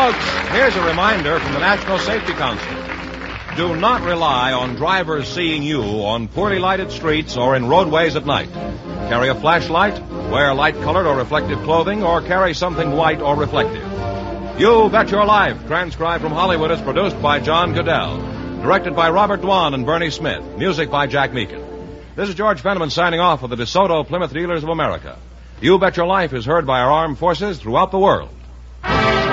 Folks, here's a reminder from the National Safety Council. Do not rely on drivers seeing you on poorly lighted streets or in roadways at night. Carry a flashlight, wear light-colored or reflective clothing, or carry something white or reflective. You Bet Your Life, transcribed from Hollywood, is produced by John Goodell. Directed by Robert Dwan and Bernie Smith. Music by Jack Meakin. This is George Fenneman signing off for the DeSoto Plymouth Dealers of America. You Bet Your Life is heard by our armed forces throughout the world.